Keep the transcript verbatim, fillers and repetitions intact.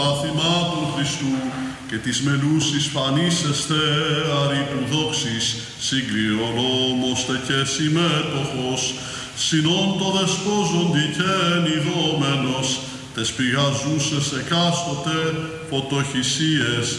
Πάθημα του Χριστού και της μελούσης φανήσεστε αρή του δόξης, συγκριονόμωστε και συμμέτοχος, συνόν το δεσπόζοντι και ενιδόμενος, τες πηγαζούσες εκάστοτε φωτοχυσίες